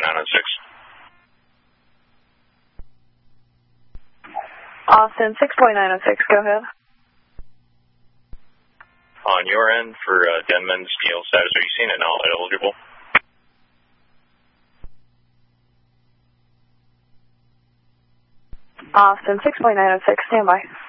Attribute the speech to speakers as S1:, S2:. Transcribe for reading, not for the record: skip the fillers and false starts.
S1: Austin 6.906, go ahead.
S2: On your end for Denman's deal status, are you seeing it now eligible?
S1: Austin 6.906, stand by.